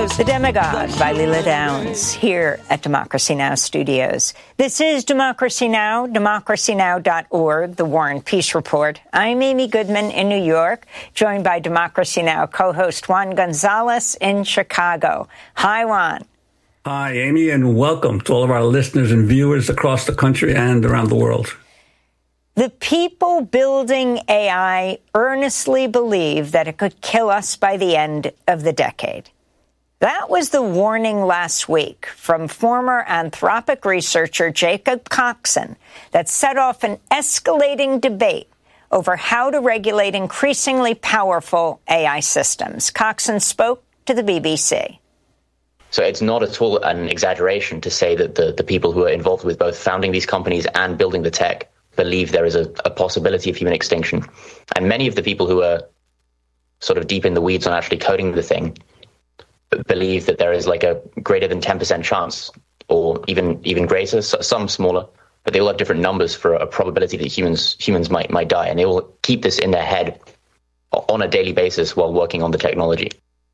The Demagogue by Leila Downs, here at Democracy Now! Studios. This is Democracy Now!, democracynow.org, the War and Peace Report. I'm Amy Goodman in New York, joined by Democracy Now! Co-host Juan Gonzalez in Chicago. Hi, Juan. Hi, Amy, and welcome to all of our listeners and viewers across the country and around the world. The people building AI earnestly believe that it could kill us by the end of the decade. That was the warning last week from former Anthropic researcher Jacob Coxon that set off an escalating debate over how to regulate increasingly powerful AI systems. Coxon spoke to the BBC. So it's not at all an exaggeration to say that the people who are involved with both founding these companies and building the tech believe there is a possibility of human extinction. And many of the people who are sort of deep in the weeds on actually coding the thing believe that there is like a greater than 10% chance, or even greater, some smaller, but they all have different numbers for a probability that humans might die. And they will keep this in their head on a daily basis while working on the technology.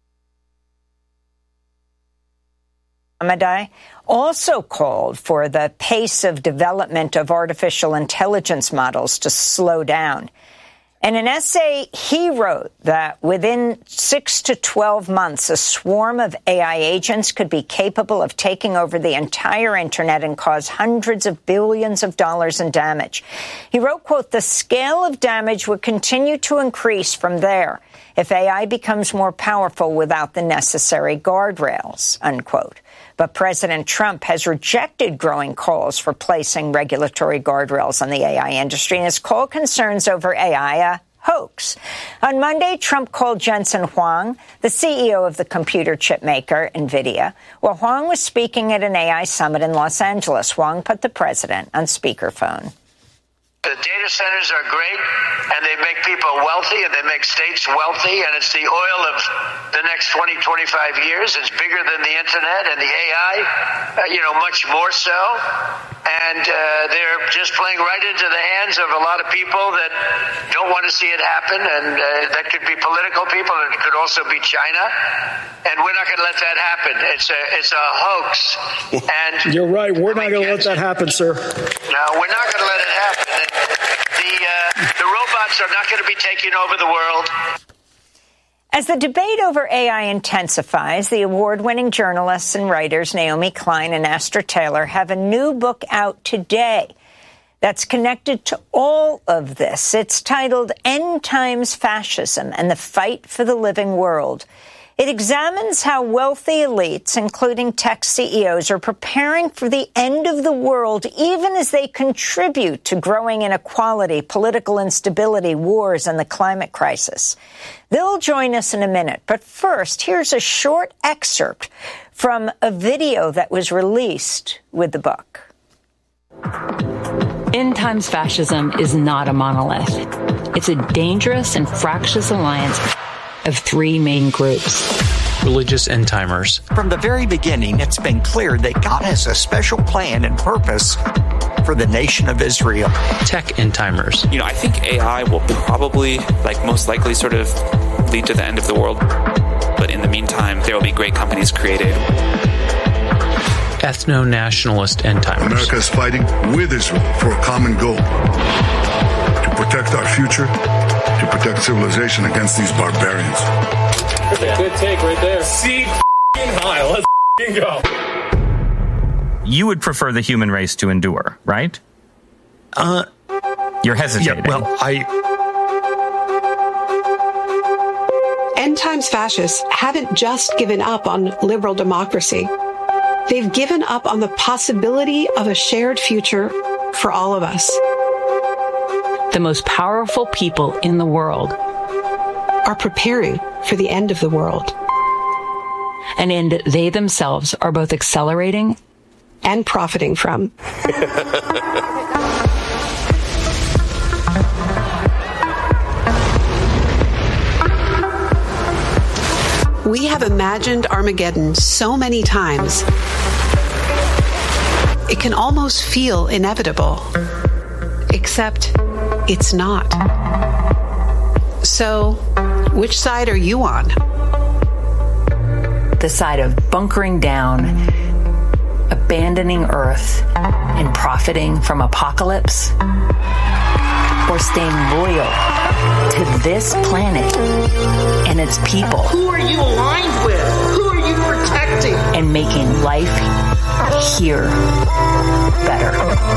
Amadai also called for the pace of development of artificial intelligence models to slow down. In an essay, he wrote that within 6 to 12 months, a swarm of AI agents could be capable of taking over the entire internet and cause hundreds of billions of dollars in damage. He wrote, quote, "The scale of damage would continue to increase from there if AI becomes more powerful without the necessary guardrails," unquote. But President Trump has rejected growing calls for placing regulatory guardrails on the AI industry and has called concerns over AI a hoax. On Monday, Trump called Jensen Huang, the CEO of the computer chip maker NVIDIA, while Huang was speaking at an AI summit in Los Angeles. Huang put the president on speakerphone. The data centers are great, and they make people wealthy, and they make states wealthy, and it's the oil of the next 20, 25 years. It's bigger than the internet and the AI, much more so. And they're just playing right into the hands of a lot of people that don't want to see it happen, and that could be political people, and it could also be China. And we're not going to let that happen. It's a hoax. And you're right. We're not going to let that happen, sir. No, we're not going to let it happen. The robots are not going to be taking over the world. As the debate over AI intensifies, the award-winning journalists and writers Naomi Klein and Astra Taylor have a new book out today that's connected to all of this. It's titled End Times Fascism and the Fight for the Living World. It examines how wealthy elites, including tech CEOs, are preparing for the end of the world, even as they contribute to growing inequality, political instability, wars, and the climate crisis. They'll join us in a minute. But first, here's a short excerpt from a video that was released with the book. End Times Fascism is not a monolith. It's a dangerous and fractious alliance of three main groups. Religious end-timers. From the very beginning, it's been clear that God has a special plan and purpose for the nation of Israel. Tech end-timers. I think AI will probably, most likely sort of lead to the end of the world. But in the meantime, there will be great companies created. Ethno-nationalist end-timers. America is fighting with Israel for a common goal. To protect our future, to protect civilization against these barbarians. That's a good take right there. See high. Let's go. You would prefer the human race to endure, right? You're hesitating. Yeah, well, End Times fascists haven't just given up on liberal democracy. They've given up on the possibility of a shared future for all of us. The most powerful people in the world are preparing for the end of the world. An end they themselves are both accelerating and profiting from. We have imagined Armageddon so many times, it can almost feel inevitable. Except it's not. So, which side are you on? the side of bunkering down, abandoning Earth, and profiting from apocalypse? Or staying loyal to this planet and its people? Who are you aligned with? Who are you protecting? And making life here better.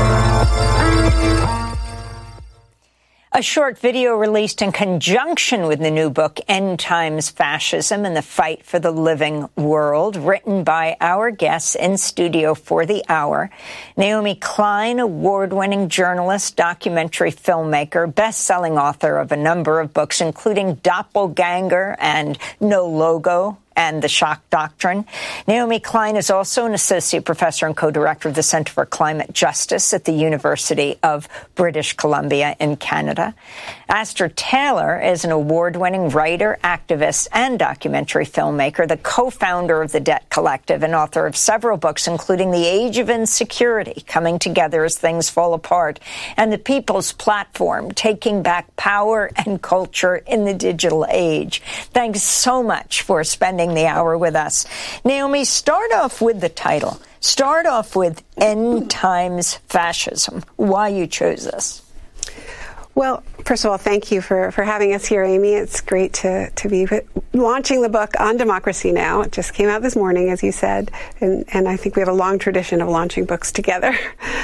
A short video released in conjunction with the new book, End Times Fascism and the Fight for the Living World, written by our guests in studio for the hour. Naomi Klein, award-winning journalist, documentary filmmaker, best-selling author of a number of books, including Doppelganger and No Logo, and The Shock Doctrine. Naomi Klein is also an associate professor and co-director of the Center for Climate Justice at the University of British Columbia in Canada. Aster Taylor is an award-winning writer, activist, and documentary filmmaker, the co-founder of the Debt Collective and author of several books, including The Age of Insecurity, Coming Together as Things Fall Apart, and The People's Platform, Taking Back Power and Culture in the Digital Age. Thanks so much for spending the hour with us. Naomi, start off with the title. Start off with End Times Fascism. Why you chose this? Well, first of all, thank you for having us here, Amy. It's great to be launching the book on Democracy Now! It just came out this morning, as you said, and I think we have a long tradition of launching books together.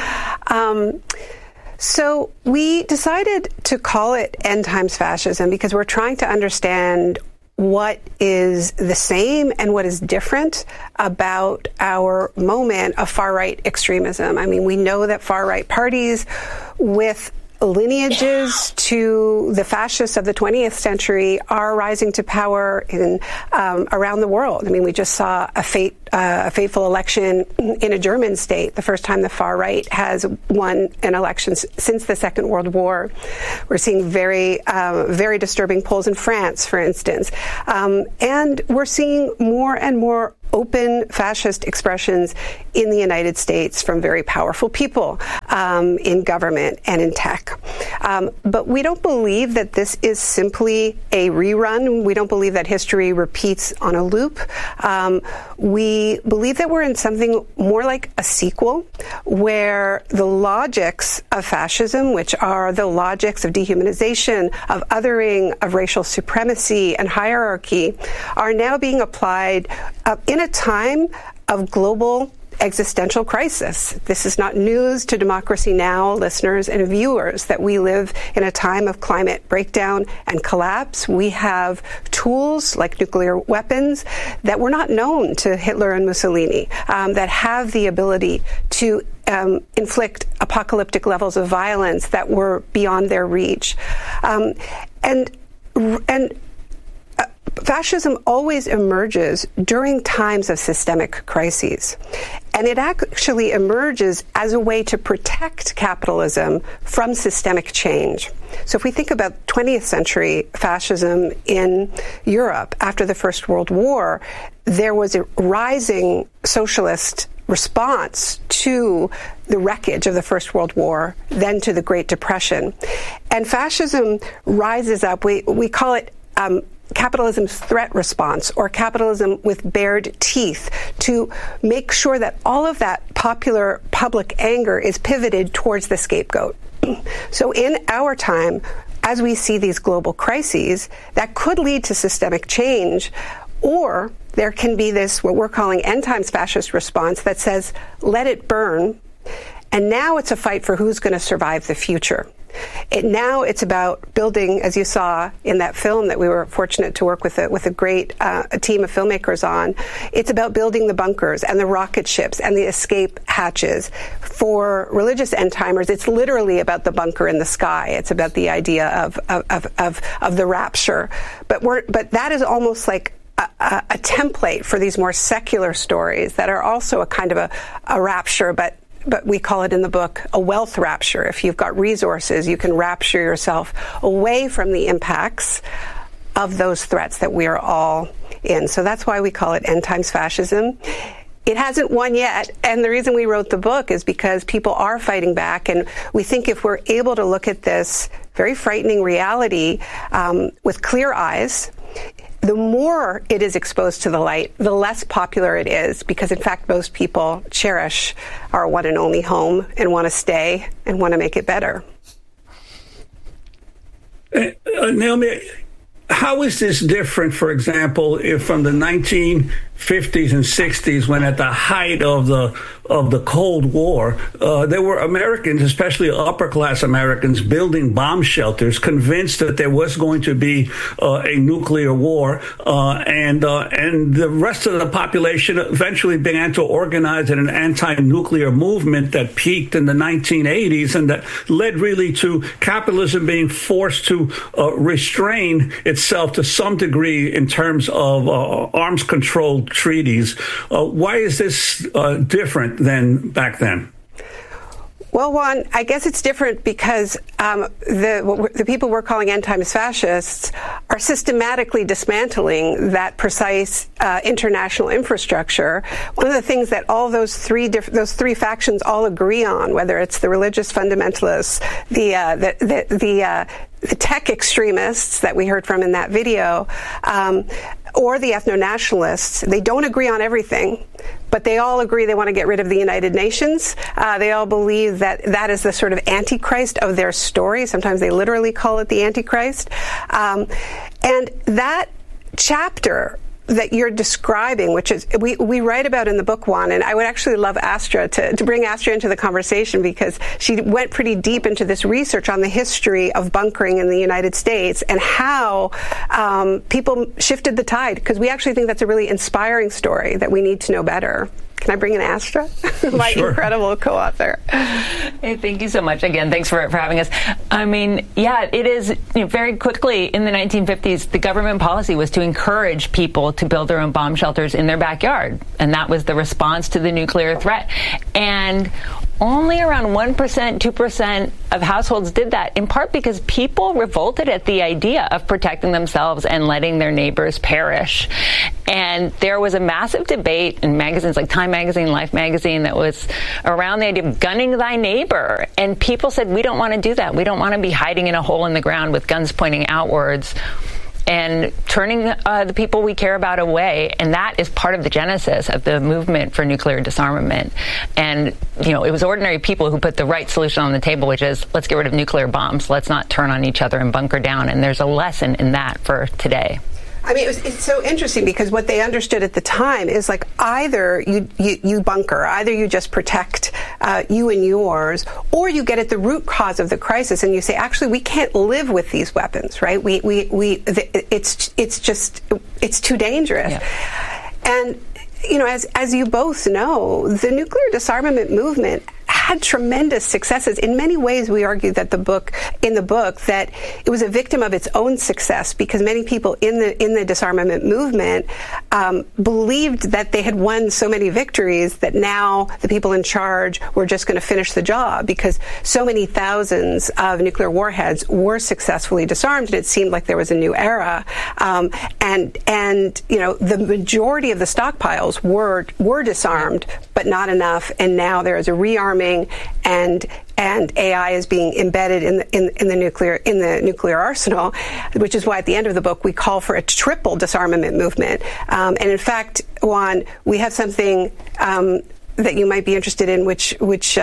So we decided to call it End Times Fascism because we're trying to understand what is the same and what is different about our moment of far-right extremism. I mean, we know that far-right parties with lineages to the fascists of the 20th century are rising to power in around the world. I mean, we just saw a fateful election in a German state, the first time the far right has won an election since the Second World War. We're seeing very disturbing polls in France, for instance. And we're seeing more and more open fascist expressions in the United States from very powerful people in government and in tech. But we don't believe that this is simply a rerun. We don't believe that history repeats on a loop. We believe that we're in something more like a sequel, where the logics of fascism, which are the logics of dehumanization, of othering, of racial supremacy and hierarchy, are now being applied in a time of global existential crisis. This is not news to Democracy Now! Listeners and viewers that we live in a time of climate breakdown and collapse. We have tools like nuclear weapons that were not known to Hitler and Mussolini, that have the ability to inflict apocalyptic levels of violence that were beyond their reach. Fascism always emerges during times of systemic crises, and it actually emerges as a way to protect capitalism from systemic change. So if we think about 20th century fascism in Europe after the First World War, there was a rising socialist response to the wreckage of the First World War, then to the Great Depression. And fascism rises up. We call it capitalism's threat response, or capitalism with bared teeth, to make sure that all of that popular public anger is pivoted towards the scapegoat. So in our time, as we see these global crises, that could lead to systemic change, or there can be this, what we're calling end times fascist response, that says, let it burn, and now it's a fight for who's going to survive the future. Now it's about building, as you saw in that film that we were fortunate to work with a great team of filmmakers on, it's about building the bunkers and the rocket ships and the escape hatches. For religious end-timers, it's literally about the bunker in the sky. It's about the idea of the rapture. But that is almost like a template for these more secular stories that are also a kind of a rapture, but we call it in the book a wealth rapture. If you've got resources, you can rapture yourself away from the impacts of those threats that we are all in. So that's why we call it End Times Fascism. It hasn't won yet, and the reason we wrote the book is because people are fighting back, and we think if we're able to look at this very frightening reality with clear eyes, the more it is exposed to the light, the less popular it is, because in fact most people cherish our one and only home and want to stay and want to make it better. Naomi, how is this different, for example, if from the 1950s and 60s, when at the height of the Cold War, there were Americans, especially upper-class Americans, building bomb shelters, convinced that there was going to be a nuclear war, and the rest of the population eventually began to organize in an anti-nuclear movement that peaked in the 1980s and that led really to capitalism being forced to restrain itself to some degree in terms of arms control treaties. Why is this different than back then? Well, Juan, I guess it's different because the people we're calling end times fascists are systematically dismantling that precise international infrastructure. One of the things that all those three factions all agree on, whether it's the religious fundamentalists, the tech extremists that we heard from in that video, or the ethno-nationalists, they don't agree on everything, but they all agree they want to get rid of the United Nations. They all believe that that is the sort of antichrist of their story. Sometimes they literally call it the antichrist. And that chapter that you're describing, which is we write about in the book, Juan, and I would actually love Astra to bring Astra into the conversation, because she went pretty deep into this research on the history of bunkering in the United States and how people shifted the tide, because we actually think that's a really inspiring story that we need to know better. Can I bring in Astra, my incredible co-author? Hey, thank you so much. Again, thanks for having us. I mean, yeah, it is very quickly in the 1950s, the government policy was to encourage people to build their own bomb shelters in their backyard. And that was the response to the nuclear threat. And only around 1%, 2% of households did that, in part because people revolted at the idea of protecting themselves and letting their neighbors perish. And there was a massive debate in magazines like Time Magazine, Life Magazine, that was around the idea of gunning thy neighbor. And people said, we don't want to do that. We don't want to be hiding in a hole in the ground with guns pointing outwards and turning the people we care about away. And that is part of the genesis of the movement for nuclear disarmament. And, it was ordinary people who put the right solution on the table, which is, let's get rid of nuclear bombs. Let's not turn on each other and bunker down. And there's a lesson in that for today. I mean, it's so interesting, because what they understood at the time is, like, either you bunker, either you just protect you and yours, or you get at the root cause of the crisis and you say, actually, we can't live with these weapons, right? It's too dangerous. Yeah. And, as you both know, the nuclear disarmament movement had tremendous successes. In many ways, we argue that in the book that it was a victim of its own success, because many people in the disarmament movement believed that they had won so many victories that now the people in charge were just going to finish the job, because so many thousands of nuclear warheads were successfully disarmed, and it seemed like there was a new era. And the majority of the stockpiles were disarmed, but not enough. And now there is a rearming, and AI is being embedded in the nuclear arsenal, which is why at the end of the book we call for a triple disarmament movement. And in fact, Juan, we have something that you might be interested in, which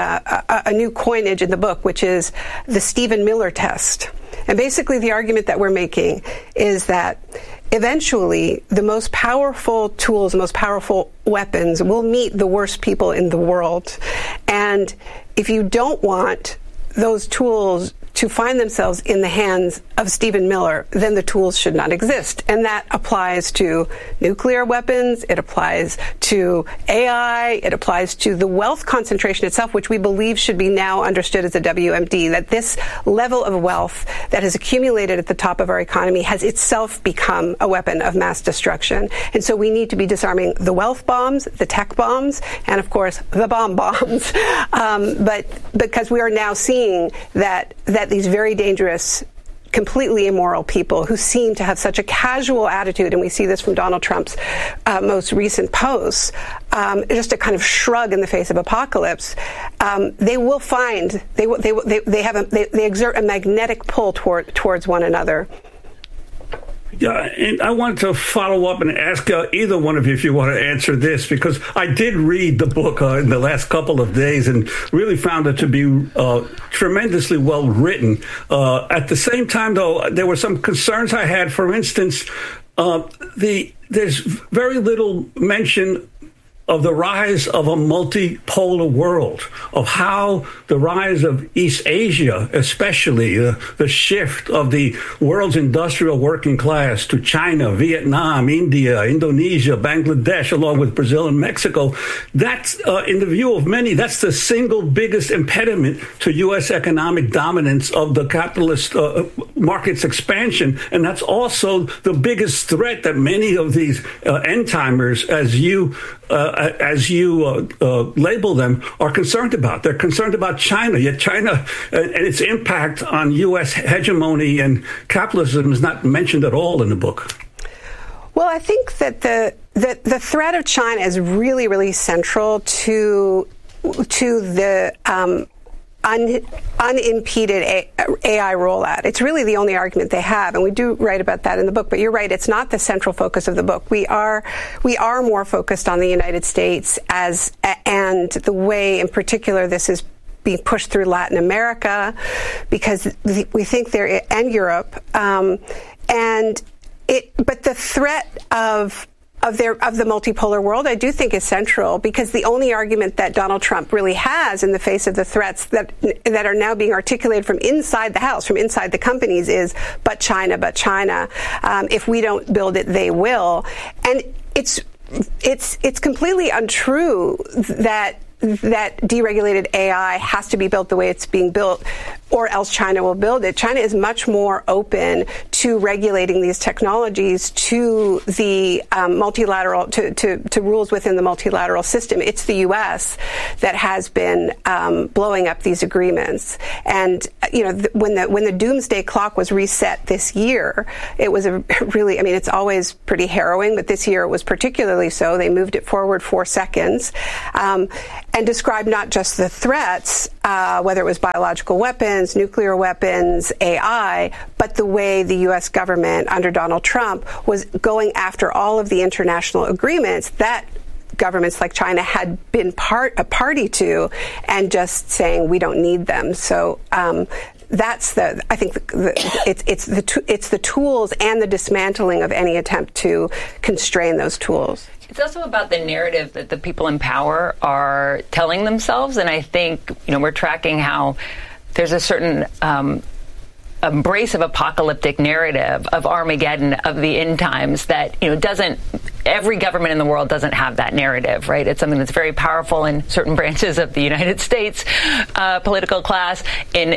a new coinage in the book, which is the Stephen Miller test. And basically the argument that we're making is that eventually the most powerful tools, the most powerful weapons will meet the worst people in the world. And if you don't want those tools to find themselves in the hands of Stephen Miller, then the tools should not exist. And that applies to nuclear weapons, it applies to AI, it applies to the wealth concentration itself, which we believe should be now understood as a WMD, that this level of wealth that has accumulated at the top of our economy has itself become a weapon of mass destruction. And so we need to be disarming the wealth bombs, the tech bombs, and of course the bomb bombs. But because we are now seeing that these very dangerous, completely immoral people who seem to have such a casual attitude, and we see this from Donald Trump's most recent posts, just a kind of shrug in the face of apocalypse, they will find they exert a magnetic pull towards one another. Yeah, and I wanted to follow up and ask either one of you if you want to answer this, because I did read the book in the last couple of days and really found it to be tremendously well written. At the same time, though, there were some concerns I had. For instance, there's very little mention of the rise of a multipolar world, of how the rise of East Asia, especially the shift of the world's industrial working class to China, Vietnam, India, Indonesia, Bangladesh, along with Brazil and Mexico. That's, in the view of many, that's the single biggest impediment to U.S. economic dominance of the capitalist market's expansion. And that's also the biggest threat that many of these end-timers, as you label them, are concerned about. They're concerned about China, yet China and its impact on U.S. hegemony and capitalism is not mentioned at all in the book. Well, I think that the threat of China is really, really central to the unimpeded AI rollout. It's really the only argument they have, and we do write about that in the book. But you're right; it's not the central focus of the book. We are more focused on the United States and the way, in particular, this is being pushed through Latin America, because we think there, and Europe, but the threat of the multipolar world, I do think is central, because the only argument that Donald Trump really has in the face of the threats that are now being articulated from inside the House, from inside the companies, is but China. If we don't build it, they will. And it's completely untrue that deregulated AI has to be built the way it's being built, or else China will build it. China is much more open to regulating these technologies to the multilateral, to rules within the multilateral system. It's the U.S. that has been blowing up these agreements. And when the doomsday clock was reset this year, it was it's always pretty harrowing, but this year it was particularly so. They moved it forward 4 seconds. And described not just the threats, whether it was biological weapons, nuclear weapons, AI, but the way the U.S. government under Donald Trump was going after all of the international agreements that governments like China had been a party to, and just saying we don't need them. So that's it's the tools and the dismantling of any attempt to constrain those tools. It's also about the narrative that the people in power are telling themselves. And I think, we're tracking how there's a certain embrace of apocalyptic narrative of Armageddon, of the end times, that, every government in the world doesn't have that narrative, right? It's something that's very powerful in certain branches of the United States political class, in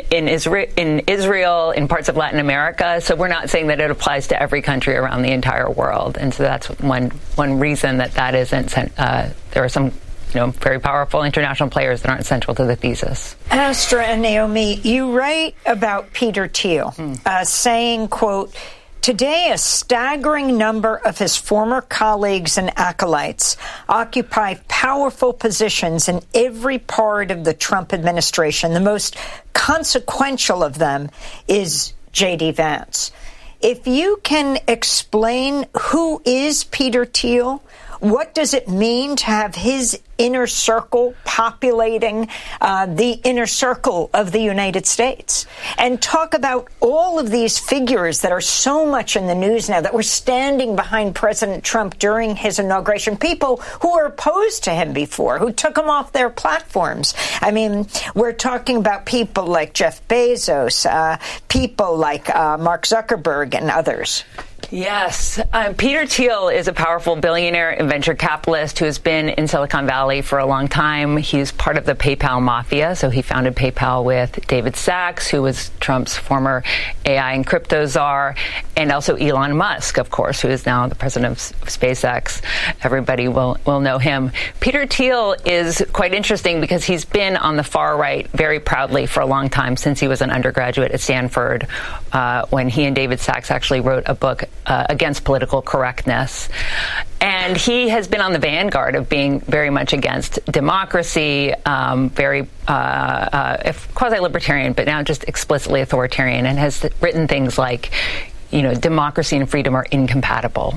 Israel, in parts of Latin America. So we're not saying that it applies to every country around the entire world. And so that's one reason that isn't, there are some very powerful international players that aren't central to the thesis. Astra and Naomi, you write about Peter Thiel saying, quote, "Today, a staggering number of his former colleagues and acolytes occupy powerful positions in every part of the Trump administration. The most consequential of them is J.D. Vance." If you can explain who is Peter Thiel, what does it mean to have his inner circle populating the inner circle of the United States? And talk about all of these figures that are so much in the news now, that were standing behind President Trump during his inauguration, people who were opposed to him before, who took him off their platforms. I mean, we're talking about people like Jeff Bezos, people like Mark Zuckerberg and others. Yes. Peter Thiel is a powerful billionaire and venture capitalist who has been in Silicon Valley for a long time. He's part of the PayPal mafia. So he founded PayPal with David Sacks, who was Trump's former AI and crypto czar, and also Elon Musk, of course, who is now the president of SpaceX. Everybody will know him. Peter Thiel is quite interesting because he's been on the far right very proudly for a long time, since he was an undergraduate at Stanford, when he and David Sacks actually wrote a book against political correctness. And he has been on the vanguard of being very much against democracy, very quasi-libertarian, but now just explicitly authoritarian, and has written things like, democracy and freedom are incompatible.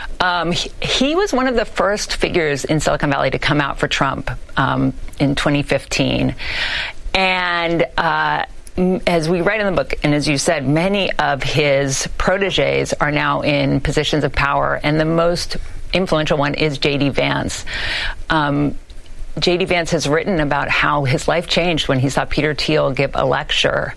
He was one of the first figures in Silicon Valley to come out for Trump in 2015. And as we write in the book, and as you said, many of his proteges are now in positions of power, and the most influential one is J.D. Vance. J.D. Vance has written about how his life changed when he saw Peter Thiel give a lecture.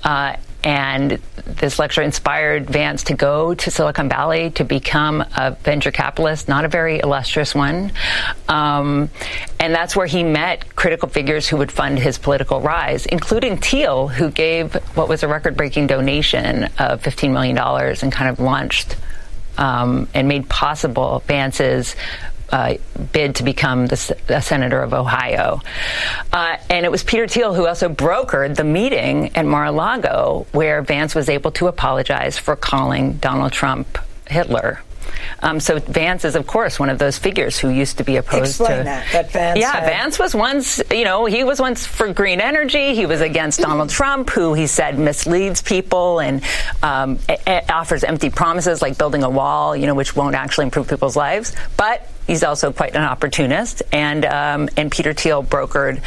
And this lecture inspired Vance to go to Silicon Valley to become a venture capitalist, not a very illustrious one. And that's where he met critical figures who would fund his political rise, including Thiel, who gave what was a record-breaking donation of $15 million and kind of launched and made possible Vance's bid to become the senator of Ohio. And it was Peter Thiel who also brokered the meeting at Mar-a-Lago where Vance was able to apologize for calling Donald Trump Hitler. So Vance is, of course, one of those figures who used to be opposed to... Explain that Vance Vance was once, he was once for green energy. He was against Donald Trump, who he said misleads people and offers empty promises like building a wall, which won't actually improve people's lives. But he's also quite an opportunist. And Peter Thiel brokered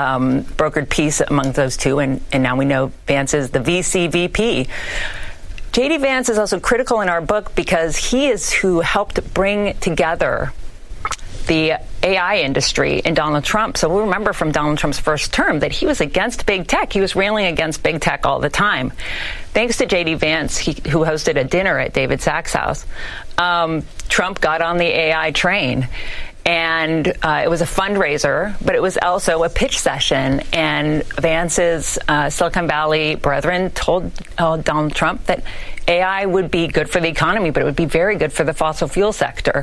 peace among those two. And now we know Vance is the VC VP. J.D. Vance is also critical in our book because he is who helped bring together the AI industry and Donald Trump. So we remember from Donald Trump's first term that he was against big tech. He was railing against big tech all the time. Thanks to J.D. Vance, who hosted a dinner at David Sacks' house, Trump got on the AI train. And it was a fundraiser, but it was also a pitch session. And Vance's Silicon Valley brethren told Donald Trump that AI would be good for the economy, but it would be very good for the fossil fuel sector.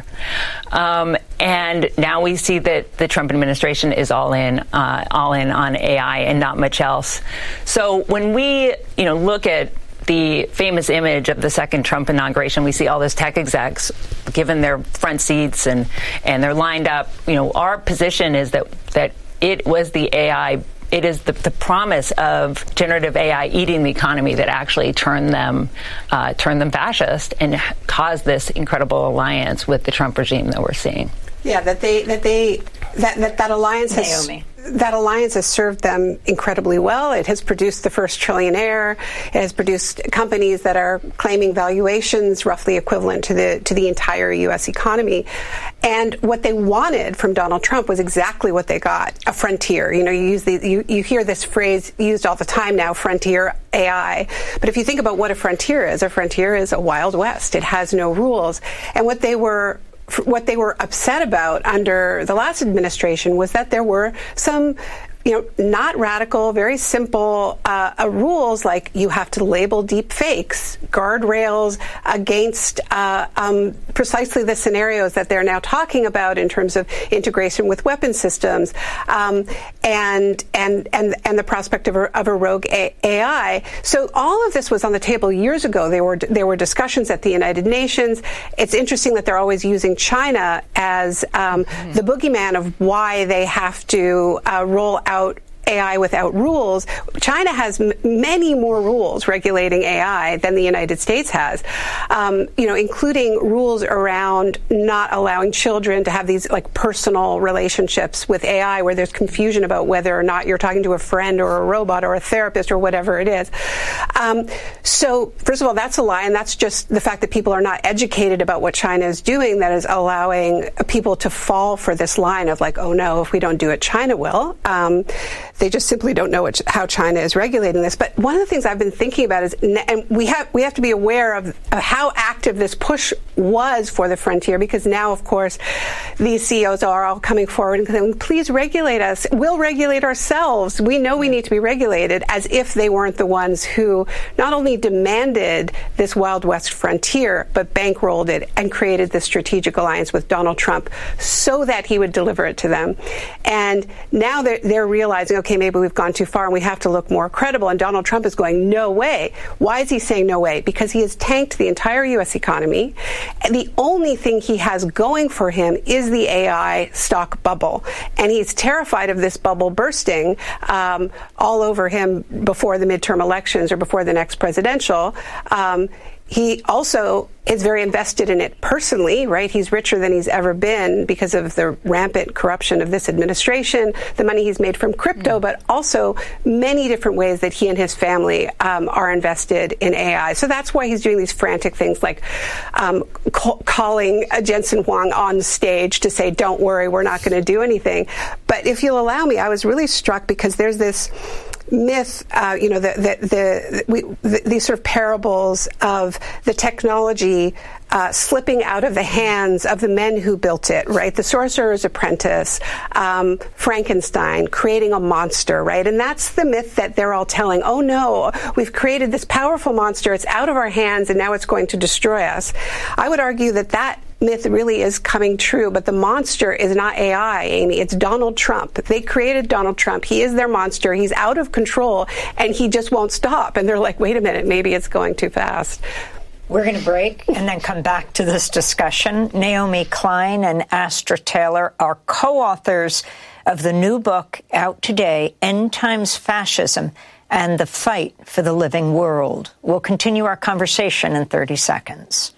And now we see that the Trump administration is all in on AI and not much else. So when we, look at the famous image of the second Trump inauguration, we see all those tech execs given their front seats and they're lined up. Our position is that it was the AI. It is the promise of generative AI eating the economy that actually turned them fascist and caused this incredible alliance with the Trump regime that we're seeing. Yeah, that alliance has. Naomi. That alliance has served them incredibly well. It has produced the first trillionaire. It has produced companies that are claiming valuations roughly equivalent to the entire U.S. economy. And what they wanted from Donald Trump was exactly what they got: a frontier. You hear this phrase used all the time now, frontier AI. But if you think about what a frontier is a Wild West. It has no rules. And what they were upset about under the last administration was that there were some, not radical, very simple rules, like you have to label deep fakes, guardrails against precisely the scenarios that they're now talking about in terms of integration with weapon systems, and the prospect of a rogue AI. So all of this was on the table years ago. There were discussions at the United Nations. It's interesting that they're always using China as the boogeyman of why they have to roll out AI without rules. China has many more rules regulating AI than the United States has, including rules around not allowing children to have these personal relationships with AI where there's confusion about whether or not you're talking to a friend or a robot or a therapist or whatever it is. So first of all, that's a lie, and that's just the fact that people are not educated about what China is doing that is allowing people to fall for this line of oh no, if we don't do it, China will. They just simply don't know how China is regulating this. But one of the things I've been thinking about is, and we have to be aware of how active this push was for the frontier, because now, of course, these CEOs are all coming forward and saying, please regulate us. We'll regulate ourselves. We know we need to be regulated, as if they weren't the ones who not only demanded this Wild West frontier, but bankrolled it and created this strategic alliance with Donald Trump so that he would deliver it to them. And now they're realizing, okay, maybe we've gone too far and we have to look more credible. And Donald Trump is going, no way. Why is he saying no way? Because he has tanked the entire U.S. economy. And the only thing he has going for him is the AI stock bubble. And he's terrified of this bubble bursting all over him before the midterm elections or before the next presidential. He also is very invested in it personally, right? He's richer than he's ever been because of the rampant corruption of this administration, the money he's made from crypto, but also many different ways that he and his family are invested in AI. So that's why he's doing these frantic things like calling Jensen Huang on stage to say, don't worry, we're not going to do anything. But if you'll allow me, I was really struck because there's this myth, these sort of parables of the technology slipping out of the hands of the men who built it, right? The Sorcerer's Apprentice, Frankenstein, creating a monster, right? And that's the myth that they're all telling. Oh no, we've created this powerful monster. It's out of our hands and now it's going to destroy us. I would argue that myth really is coming true, but the monster is not AI, Amy. It's Donald Trump. They created Donald Trump. He is their monster. He's out of control, and he just won't stop. And they're like, wait a minute, maybe it's going too fast. We're going to break and then come back to this discussion. Naomi Klein and Astra Taylor are co-authors of the new book out today, End Times Fascism and the Fight for the Living World. We'll continue our conversation in 30 seconds.